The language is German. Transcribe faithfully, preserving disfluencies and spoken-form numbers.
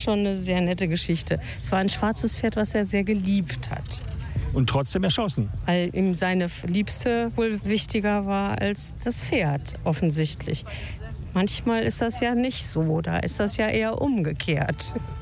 schon eine sehr nette Geschichte. Es war ein schwarzes Pferd, was er sehr geliebt hat. Und trotzdem erschossen. Weil ihm seine Liebste wohl wichtiger war als das Pferd, offensichtlich. Manchmal ist das ja nicht so, da ist das ja eher umgekehrt.